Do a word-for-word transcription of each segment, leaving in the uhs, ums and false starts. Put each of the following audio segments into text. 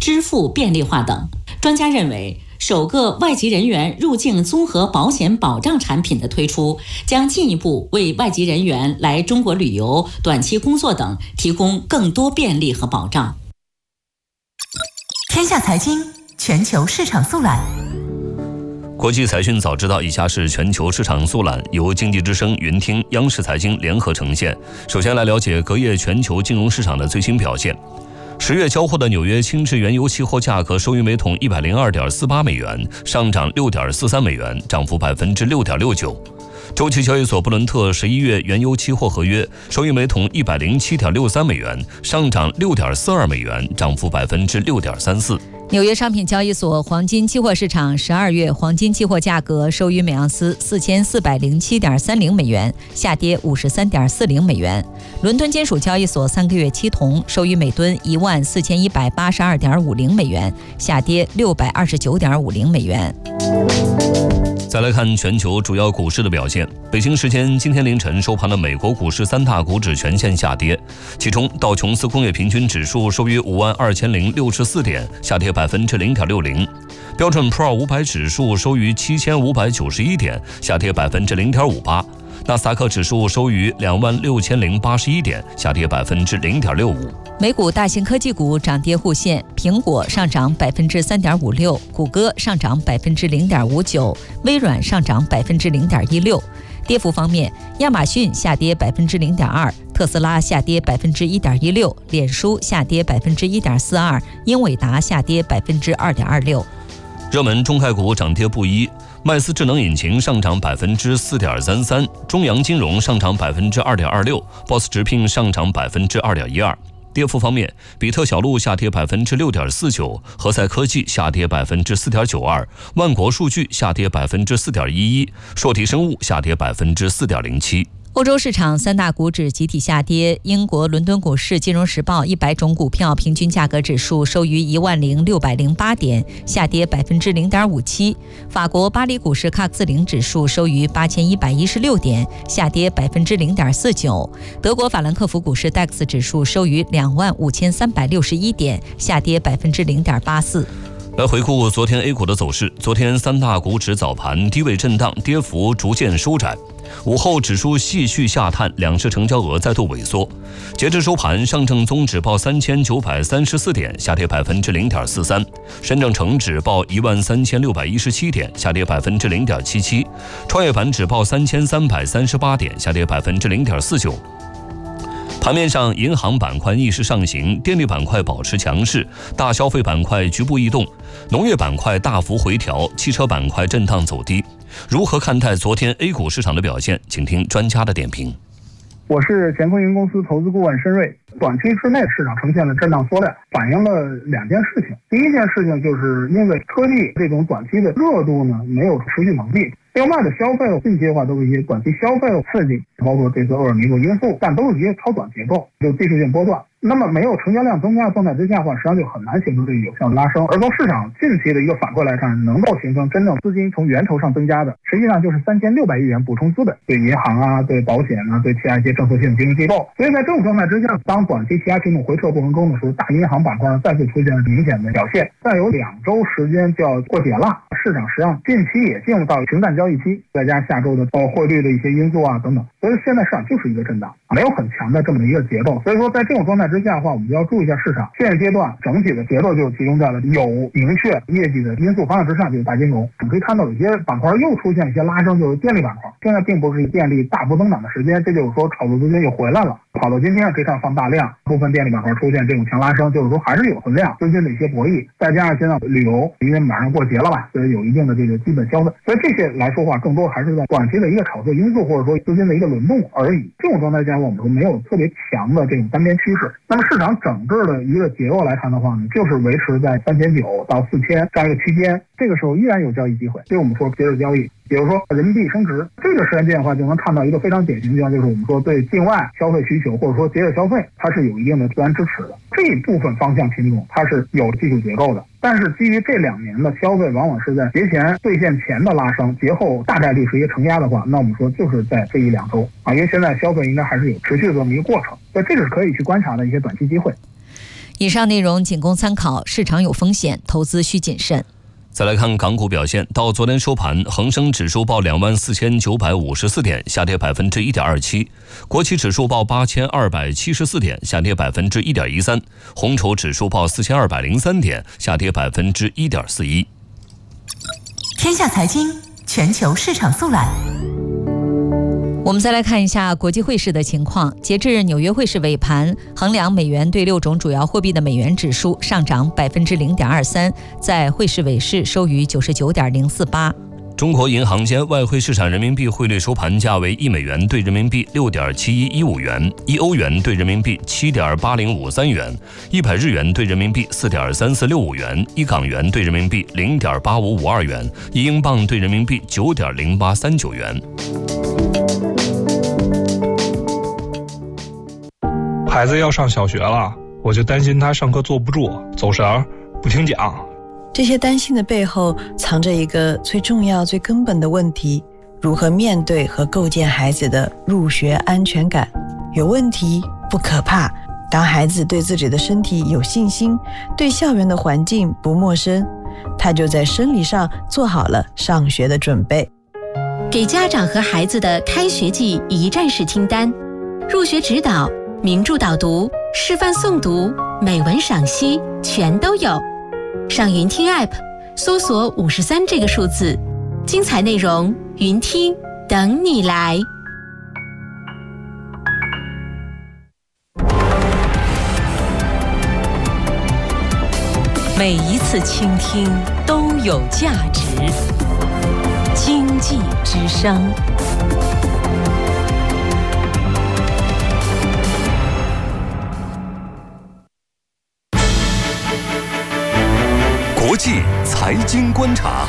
支付便利化等。专家认为，首个外籍人员入境综合保险保障产品的推出，将进一步为外籍人员来中国旅游、短期工作等提供更多便利和保障。 天下财经全球市场速览。 国际财讯早知道，以下是全球市场速览，由经济之声、云听、央视财经联合呈现。首先来了解隔夜全球金融市场的最新表现。十月交货的纽约轻质原油期货价格收于每桶一百零二点四八美元，上涨六点四三美元，涨幅百分之六点六九。周期交易所布伦特十一月原油期货合约收于每桶一百零七点六三美元，上涨六点四二美元，涨幅百分之六点三四。 纽约商品交易所黄金期货市场十二月黄金期货价格收于每盎司四千四百零七点三零美元，下跌五十三点四零美元。伦敦金属交易所三个月期铜收于每吨一万四千一百八十二点五零美元，下跌六百二十九点五零美元。 再来看全球主要股市的表现。北京时间今天凌晨收盘的美国股市三大股指全线下跌，其中道琼斯工业平均指数收于五万二千零六十四点，下跌百分之零点六零；标准普尔五百指数收于七千五百九十一点，下跌百分之零点五八；纳斯达克指数收于两万六千零八十一点，下跌百分之零点六五。 美股大型科技股涨跌互现，苹果上涨百分之三点五六，谷歌上涨百分之零点五九，微软上涨百分之零点一六。跌幅方面，亚马逊下跌百分之零点二，特斯拉下跌百分之一点一六，脸书下跌百分之一点四二，英伟达下跌百分之二点二六。 热门中概股涨跌不一，麦斯智能引擎上涨百分之四点三三，中阳金融上涨百分之二点二六 ，Boss 直聘上涨百分之二点一二。跌幅方面，比特小路下跌百分之六点四九，何塞科技下跌百分之四点九二，万国数据下跌百分之四点一一，硕体生物下跌百分之四点零七。 欧洲市场三大股指集体下跌，英国伦敦股市金融时报一百种股票平均价格指数收于一万零六百零八点，下跌百分之零点五七；法国巴黎股市喀克斯林指数收于八千一百一十六点，下跌百分之零点四九；德国法兰克福股市 D A X 指数收于两万五千三百六十一点，下跌百分之零点八四。 来回顾昨天 A 股的走势，昨天三大股指早盘低位震荡，跌幅逐渐收窄。午后指数继续下探，两市成交额再度萎缩。截至收盘，上证综指报三千九百三十四点，下跌百分之零点四三；深证成指报一万三千六百一十七点，下跌百分之零点七七；创业板指报三千三百三十八点，下跌百分之零点四九。盘面上，银行板块逆势上行，电力板块保持强势，大消费板块局部异动，农业板块大幅回调，汽车板块震荡走低。如何看待昨天 A 股市场的表现？请听专家的点评。 我是乾坤云公司投资顾问申瑞。短期之内市场呈现了震荡缩量，反映了两件事情。第一件事情就是因为科技这种短期的热度呢没有持续猛进，另外的消费近期的话都是一些短期消费刺激，包括这次厄尔尼诺因素，但都是一些超短结构，就技术性波段。那么没有成交量增加的状态之下的话，实际上就很难形成这个有效的拉升。而从市场近期的一个反馈来看，能够形成真正资金从源头上增加的，实际上就是三千六百亿元补充资本，对银行啊、对保险啊、对其他一些政策性金融机构。所以在这种状态之下，当短期其他品种回撤过程中的时候，大银行板块再次出现了明显的表现。再有两周时间就要过节了，市场实际上近期也进入到平淡交易期，再加下周的包括汇率的一些因素啊等等，所以现在市场就是一个震荡，没有很强的这么一个结构。所以说在这种状态之下的话，我们就要注意一下市场现阶段整体的节奏就集中在了有明确业绩的因素方向之上，就是大金融。我们可以看到有些板块又出现一些拉升，就是电力板块现在并不是电力大幅增长的时间，这就是说炒作资金又回来了，跑到今天可以看放大量，部分电力板块出现这种强拉升，就是说还是有存量资金的一些博弈，再加上现在旅游因为马上过节了吧，所以有一定的这个基本消费，所以这些来说话更多还是在短期的一个炒作因素，或者说资金的一个轮动而已。这种状态下我们说没有特别强的这种单边趋势。那么市场整个的一个结构来看的话呢，就是维持在三千九到四千这样一个区间，这个时候依然有交易机会。所以我们说节日交易，比如说人民币升值，这个时间点的话，就能看到一个非常典型的地方，就是我们说对境外消费需求或者说节日消费，它是有一定的自然支持的。这一部分方向品种它是有技术结构的，但是基于这两年的消费往往是在节前兑现前的拉升，节后大概率是一个承压的话，那我们说就是在这一两周啊，因为现在消费应该还是有持续的这么一个过程，所以这个是可以去观察的一些短期机会。 以上内容仅供参考，市场有风险，投资需谨慎。 再来看港股表现，到昨天收盘，恒生指数报两万四千九百五十四点，下跌百分之一点二七；国企指数报八千二百七十四点，下跌百分之一点一三；红筹指数报四千二百零三点，下跌百分之一点四一。 天下财经全球市场速览。 我们再来看一下国际汇市的情况。截至纽约汇市尾盘，衡量美元对六种主要货币的美元指数上涨百分之零点二三，在汇市尾市收于九十九点零四八。 中国银行间外汇市场人民币汇率收盘价为一美元兑人民币六点七一一五元，一欧元兑人民币七点八零五三元，一百日元兑人民币四点三四六五元，一港元兑人民币零点八五五二元，一英镑兑人民币九点零八三九元。 孩子要上小学了，我就担心他上课坐不住，走神，不听讲。 这些担心的背后藏着一个最重要最根本的问题：如何面对和构建孩子的入学安全感。有问题不可怕，当孩子对自己的身体有信心，对校园的环境不陌生，他就在生理上做好了上学的准备。 给家长和孩子的开学季一站式听单，入学指导、名著导读、示范诵读、美文赏析全都有。上云听 App 搜索五十三这个数字，精彩内容云听等你来。 每一次倾听都有价值。经济之声。 国际财经观察。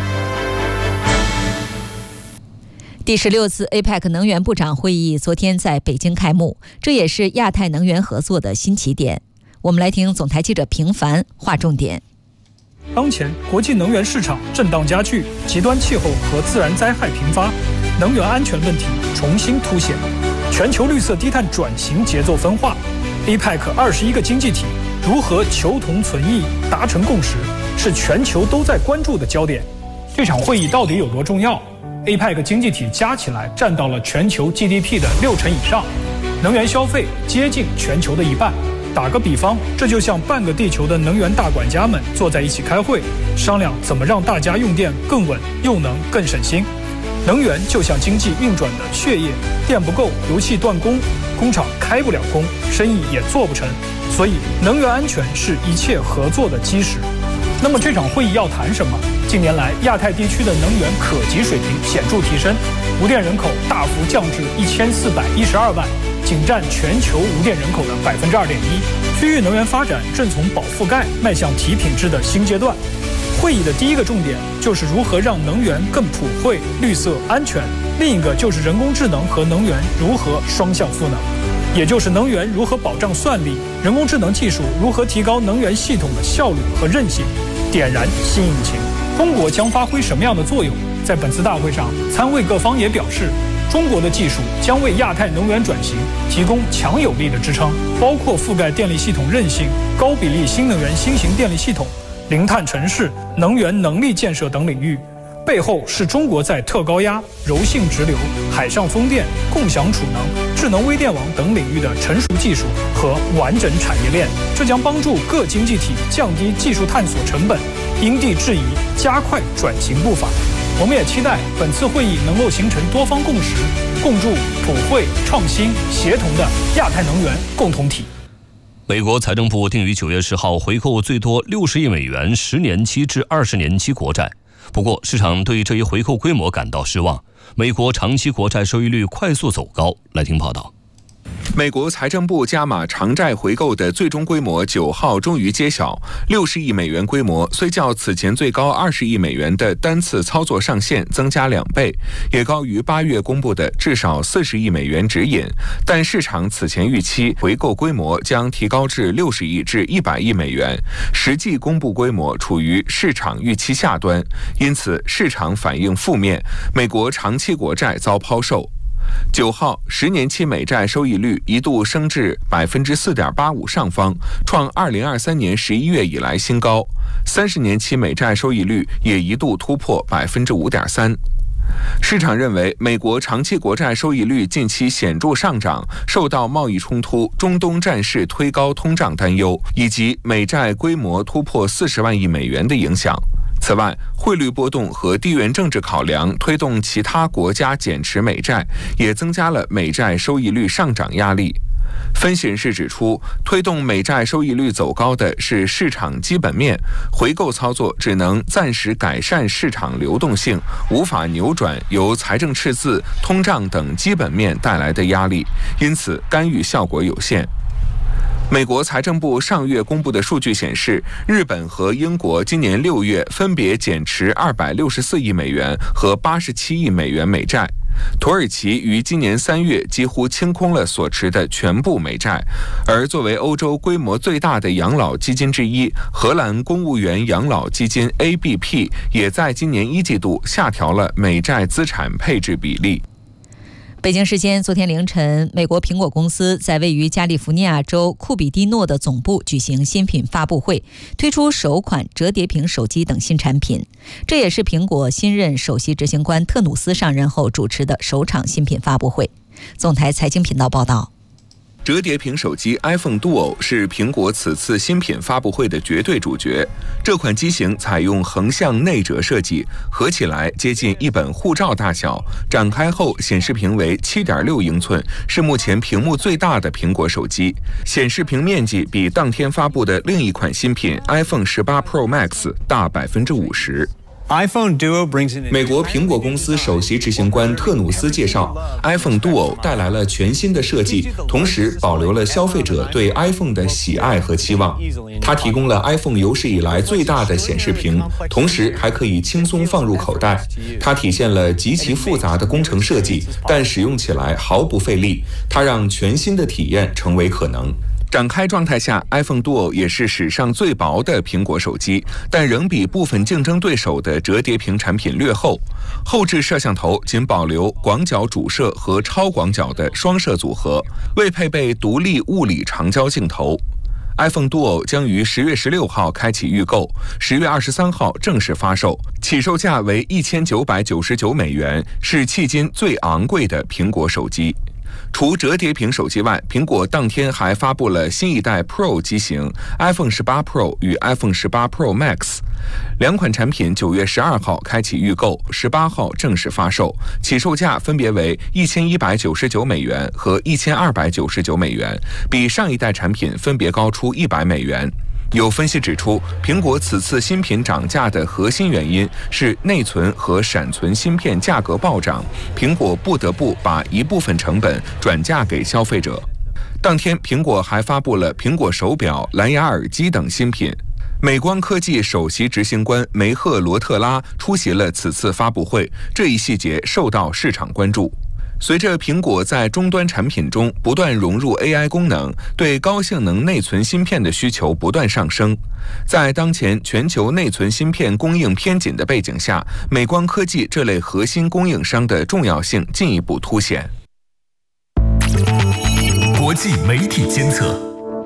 第十六次 A P E C 能源部长会议昨天在北京开幕，这也是亚太能源合作的新起点。我们来听总台记者平凡划重点。 当前国际能源市场震荡加剧，极端气候和自然灾害频发，能源安全问题重新凸显，全球绿色低碳转型节奏分化。A P E C 二十一个经济体如何求同存异、达成共识，是全球都在关注的焦点。这场会议到底有多重要？ A P E C 经济体加起来占到了全球 G D P 的六成以上，能源消费接近全球的一半。打个比方，这就像半个地球的能源大管家们坐在一起开会，商量怎么让大家用电更稳，又能更省心。能源就像经济运转的血液，电不够，油气断供，工厂开不了工，生意也做不成。所以，能源安全是一切合作的基石。那么这场会议要谈什么？近年来，亚太地区的能源可及水平显著提升，无电人口大幅降至一千四百一十二万，仅占全球无电人口的百分之二点一。区域能源发展正从饱覆盖迈向提品质的新阶段。会议的第一个重点就是如何让能源更普惠、绿色、安全；另一个就是人工智能和能源如何双向赋能，也就是能源如何保障算力，人工智能技术如何提高能源系统的效率和韧性，点燃新引擎。中国将发挥什么样的作用？在本次大会上，参会各方也表示，中国的技术将为亚太能源转型提供强有力的支撑，包括覆盖电力系统韧性、高比例新能源新型电力系统、零碳城市、能源能力建设等领域。背后是中国在特高压、柔性直流、海上风电、共享储能、智能微电网等领域的成熟技术和完整产业链，这将帮助各经济体降低技术探索成本，因地制宜，加快转型步伐。我们也期待本次会议能够形成多方共识，共筑普惠、创新、协同的亚太能源共同体。 美国财政部定于九月十号回购最多六十亿美元十年期至二十年期国债。不过，市场对这一回购规模感到失望。美国长期国债收益率快速走高。来听报道。 美国财政部加码长债回购的最终规模九号终于揭晓，六十亿美元规模虽较此前最高二十亿美元的单次操作上限增加两倍，也高于八月公布的至少四十亿美元指引，但市场此前预期回购规模将提高至六十亿至一百亿美元，实际公布规模处于市场预期下端，因此市场反应负面，美国长期国债遭抛售。 九号，十年期美债收益率一度升至百分之四点八五上方，创二零二三年十一月以来新高。三十年期美债收益率也一度突破百分之五点三。市场认为，美国长期国债收益率近期显著上涨，受到贸易冲突、中东战事推高通胀担忧，以及美债规模突破四十万亿美元的影响。此外，汇率波动和地缘政治考量推动其他国家减持美债，也增加了美债收益率上涨压力。分析人士指出，推动美债收益率走高的是市场基本面，回购操作只能暂时改善市场流动性，无法扭转由财政赤字、通胀等基本面带来的压力，因此干预效果有限。美国财政部上月公布的数据显示，日本和英国今年六月分别减持二百六十四亿美元和八十七亿美元美债。土耳其于今年三月几乎清空了所持的全部美债，而作为欧洲规模最大的养老基金之一，荷兰公务员养老基金 A B P 也在今年一季度下调了美债资产配置比例。 北京时间昨天凌晨，美国苹果公司在位于加利福尼亚州库比蒂诺的总部举行新品发布会，推出首款折叠屏手机等新产品。这也是苹果新任首席执行官特努斯上任后主持的首场新品发布会。总台财经频道报道。 折叠屏手机 iPhone Duo 是苹果此次新品发布会的绝对主角。这款机型采用横向内折设计，合起来接近一本护照大小，展开后显示屏为 七点六英寸，是目前屏幕最大的苹果手机。显示屏面积比当天发布的另一款新品 iPhone 十八 Pro Max 大百分之五十。 美国苹果公司首席执行官特努斯介绍 ，iPhone Duo 带来了全新的设计，同时保留了消费者对 iPhone 的喜爱和期望。它提供了 iPhone 有史以来最大的显示屏，同时还可以轻松放入口袋。它体现了极其复杂的工程设计，但使用起来毫不费力。它让全新的体验成为可能。 展开状态下 ，iPhone Duo 也是史上最薄的苹果手机，但仍比部分竞争对手的折叠屏产品略厚。后置摄像头仅保留广角主摄和超广角的双摄组合，未配备独立物理长焦镜头。iPhone Duo 将于十月十六号开启预购，十月二十三号正式发售，起售价为一千九百九十九美元，是迄今最昂贵的苹果手机。除折叠屏手机外，苹果当天还发布了新一代 Pro 机型 iPhone 十八 Pro 与 iPhone 十八 Pro Max， 两款产品九月十二号开启预购，十八号正式发售，起售价分别为一千一百九十九美元和一千二百九十九美元，比上一代产品分别高出一百美元。有分析指出，苹果此次新品涨价的核心原因是内存和闪存芯片价格暴涨，苹果不得不把一部分成本转嫁给消费者。当天，苹果还发布了苹果手表、蓝牙耳机等新品。美光科技首席执行官梅赫罗特拉出席了此次发布会，这一细节受到市场关注。随着苹果在终端产品中不断融入 A I 功能，对高性能内存芯片的需求不断上升。在当前全球内存芯片供应偏紧的背景下，美光科技这类核心供应商的重要性进一步凸显。 国际媒体监测。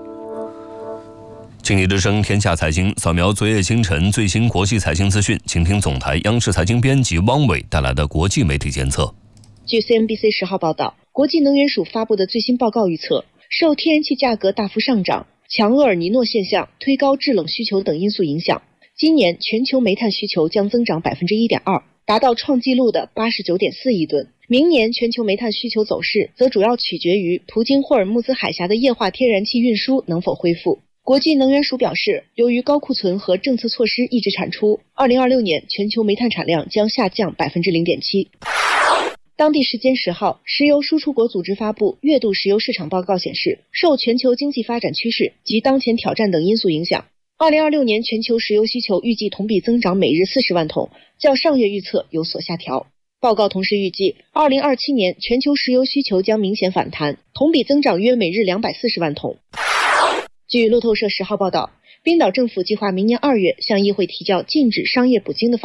经济之声天下财经，扫描昨夜清晨最新国际财经资讯，请听总台央视财经编辑汪伟带来的国际媒体监测。 据 C N B C 十号报道，国际能源署发布的最新报告预测，受天然气价格大幅上涨、强厄尔尼诺现象、推高制冷需求等因素影响，今年全球煤炭需求将增长 百分之一点二， 达到创纪录的 八十九点四亿吨。明年全球煤炭需求走势则主要取决于途经霍尔木兹海峡的液化天然气运输能否恢复。国际能源署表示，由于高库存和政策措施抑制产出，二零二六年全球煤炭产量将下降 百分之零点七。当地时间十号，石油输出国组织发布月度石油市场报告显示，受全球经济发展趋势及当前挑战等因素影响，二零二六年全球石油需求预计同比增长每日四十万桶，较上月预测有所下调。报告同时预计，二零二七年全球石油需求将明显反弹，同比增长约每日两百四十万桶。据路透社十号报道，冰岛政府计划明年二月向议会提交禁止商业捕鲸的法案，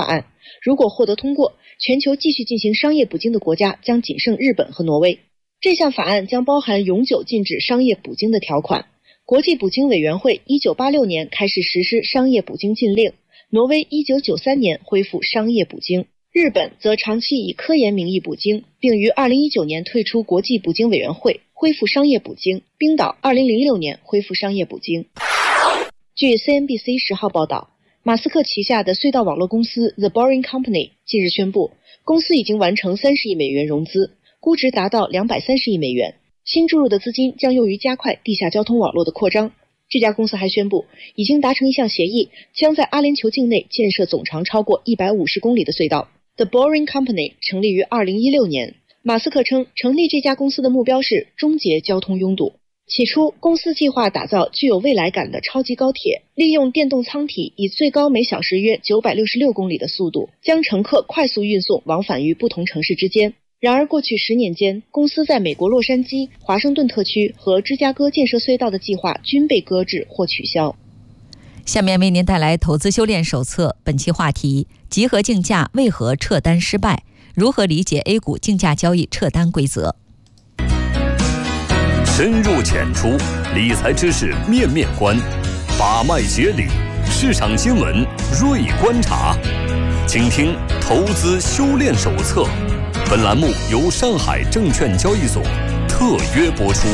如果获得通过，全球继续进行商业捕鲸的国家将仅剩日本和挪威。这项法案将包含永久禁止商业捕鲸的条款。国际捕鲸委员会一九八六年开始实施商业捕鲸禁令，挪威一九九三年恢复商业捕鲸，日本则长期以科研名义捕鲸，并于二零一九年退出国际捕鲸委员会，恢复商业捕鲸。冰岛二零零六年恢复商业捕鲸。据 C N B C 十号报道，马斯克旗下的隧道网络公司 The Boring Company 近日宣布，公司已经完成三十亿美元融资，估值达到两百三十亿美元。新注入的资金将用于加快地下交通网络的扩张。这家公司还宣布，已经达成一项协议，将在阿联酋境内建设总长超过一百五十公里的隧道。The Boring Company 成立于二零一六年。马斯克称，成立这家公司的目标是终结交通拥堵。起初，公司计划打造具有未来感的超级高铁，利用电动舱体，以最高每小时约九百六十六公里的速度，将乘客快速运送往返于不同城市之间。然而，过去十年间，公司在美国洛杉矶、华盛顿特区和芝加哥建设隧道的计划均被搁置或取消。 下面为您带来投资修炼手册，本期话题：集合竞价为何撤单失败？如何理解 A 股竞价交易撤单规则？ 深入浅出，理财知识面面观，把脉解理，市场新闻锐观察。请听投资修炼手册。本栏目由上海证券交易所特约播出。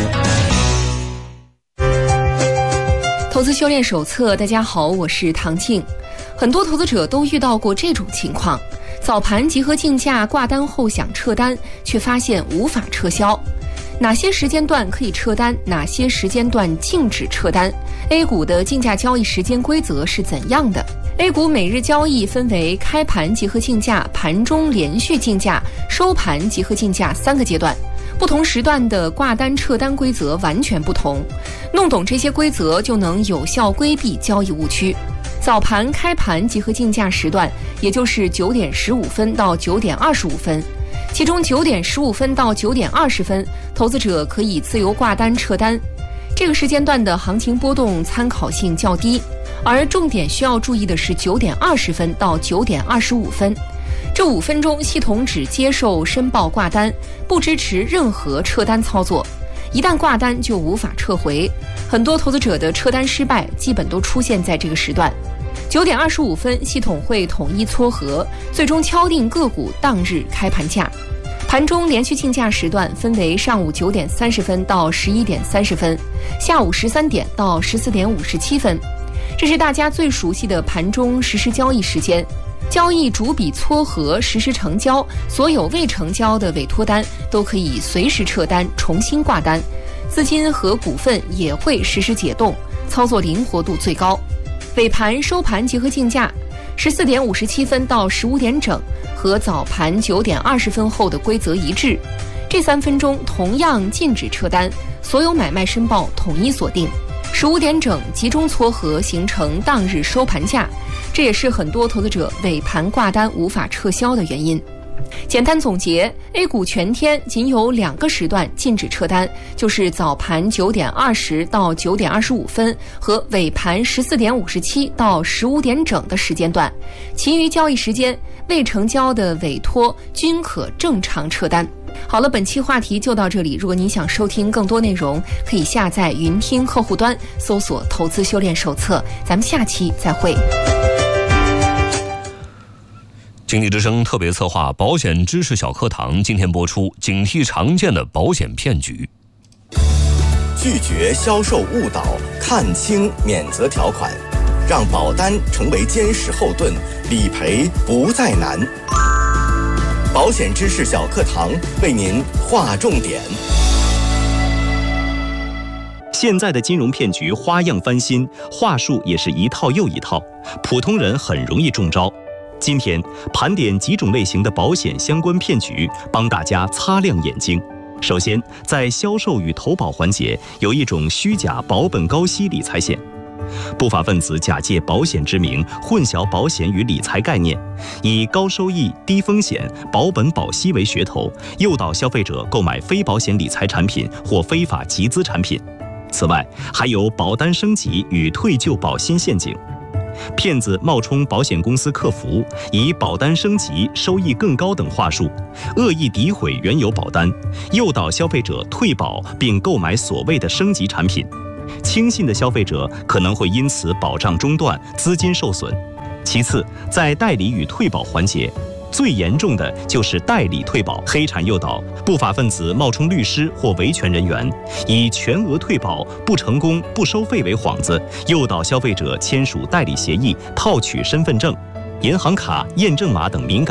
投资修炼手册，大家好，我是唐静。很多投资者都遇到过这种情况：早盘集合竞价挂单后想撤单，却发现无法撤销。哪些时间段可以撤单？哪些时间段禁止撤单 ？A 股的竞价交易时间规则是怎样的 ？A 股每日交易分为开盘集合竞价、盘中连续竞价、收盘集合竞价三个阶段。不同时段的挂单撤单规则完全不同，弄懂这些规则就能有效规避交易误区。早盘开盘集合竞价时段，也就是九点十五分到九点二十五分。其中九点十五分到九点二十分，投资者可以自由挂单撤单。这个时间段的行情波动参考性较低，而重点需要注意的是九点二十分到九点二十五分。这五分钟，系统只接受申报挂单，不支持任何撤单操作。一旦挂单就无法撤回，很多投资者的撤单失败基本都出现在这个时段。九点二十五分，系统会统一撮合，最终敲定个股当日开盘价。盘中连续竞价时段分为上午九点三十分到十一点三十分，下午十三点到十四点五十七分。这是大家最熟悉的盘中实时交易时间。交易逐笔撮合，实时成交，所有未成交的委托单都可以随时撤单，重新挂单，资金和股份也会实时解冻，操作灵活度最高。尾盘收盘集合竞价，十四点五十七分到十五点整，和早盘九点二十分后的规则一致。这三分钟同样禁止撤单，所有买卖申报统一锁定。十五点整集中撮合，形成当日收盘价，这也是很多投资者尾盘挂单无法撤销的原因。简单总结 ，A 股全天仅有两个时段禁止撤单，就是早盘九点二十到九点二十五分和尾盘十四点五十七到十五点整的时间段，其余交易时间未成交的委托均可正常撤单。好了，本期话题就到这里。如果您想收听更多内容，可以下载云听客户端，搜索投资修炼手册。咱们下期再会。 经济之声特别策划保险知识小课堂，今天播出警惕常见的保险骗局。 拒绝销售误导，看清免责条款，让保单成为坚实后盾，理赔不再难。保险知识小课堂为您划重点。 现在的金融骗局花样翻新，话术也是一套又一套，普通人很容易中招。今天盘点几种类型的保险相关骗局，帮大家擦亮眼睛。首先，在销售与投保环节，有一种虚假保本高息理财险。不法分子假借保险之名，混淆保险与理财概念，以高收益、低风险、保本保息为噱头，诱导消费者购买非保险理财产品或非法集资产品。此外，还有保单升级与退旧保新陷阱。 骗子冒充保险公司客服，以保单升级、收益更高等话术，恶意诋毁原有保单，诱导消费者退保并购买所谓的升级产品。轻信的消费者可能会因此保障中断、资金受损。其次，在代理与退保环节，最严重的就是代理退保黑产诱导，不法分子冒充律师或维权人员，以全额退保、不成功不收费为幌子，诱导消费者签署代理协议，套取身份证、银行卡、验证码等敏感